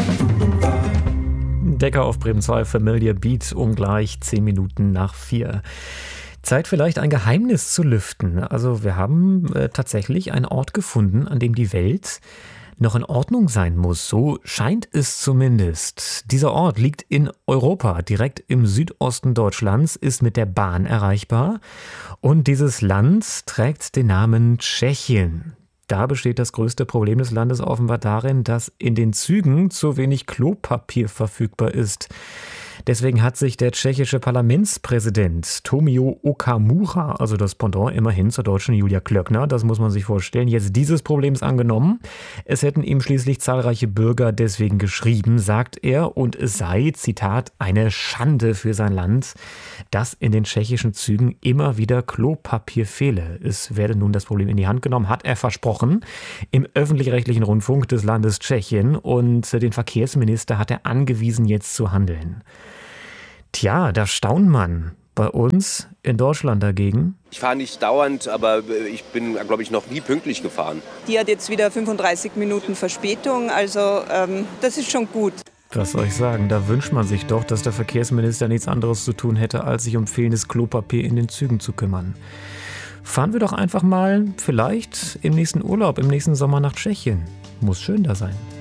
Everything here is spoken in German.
Decker auf Bremen 2, Familiar Beat um gleich 10 Minuten nach 4. Zeit vielleicht ein Geheimnis zu lüften. Also wir haben tatsächlich einen Ort gefunden, an dem die Welt noch in Ordnung sein muss. So scheint es zumindest. Dieser Ort liegt in Europa, direkt im Südosten Deutschlands, ist mit der Bahn erreichbar. Und dieses Land trägt den Namen Tschechien. Da besteht das größte Problem des Landes offenbar darin, dass in den Zügen zu wenig Klopapier verfügbar ist. Deswegen hat sich der tschechische Parlamentspräsident Tomio Okamura, also das Pendant immerhin zur deutschen Julia Klöckner, das muss man sich vorstellen, jetzt dieses Problems angenommen. Es hätten ihm schließlich zahlreiche Bürger deswegen geschrieben, sagt er, und es sei, Zitat, eine Schande für sein Land, dass in den tschechischen Zügen immer wieder Klopapier fehle. Es werde nun das Problem in die Hand genommen, hat er versprochen, im öffentlich-rechtlichen Rundfunk des Landes Tschechien, und den Verkehrsminister hat er angewiesen, jetzt zu handeln. Tja, da staunt man. Bei uns in Deutschland dagegen? Ich fahre nicht dauernd, aber ich bin, glaube ich, noch nie pünktlich gefahren. Die hat jetzt wieder 35 Minuten Verspätung, also das ist schon gut. Was soll ich sagen, da wünscht man sich doch, dass der Verkehrsminister nichts anderes zu tun hätte, als sich um fehlendes Klopapier in den Zügen zu kümmern. Fahren wir doch einfach mal, vielleicht im nächsten Urlaub, im nächsten Sommer nach Tschechien. Muss schön da sein.